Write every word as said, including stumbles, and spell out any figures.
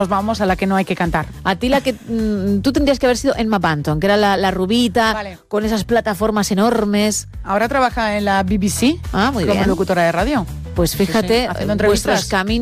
nos vamos a la que no hay que cantar. A ti la que... Mmm, tú tendrías que haber sido Emma Bunton, que era la, la rubita, vale, con esas plataformas enormes. Ahora trabaja en la B B C ah, muy como bien. locutora de radio. Pues fíjate, sí, sí, vuestros caminos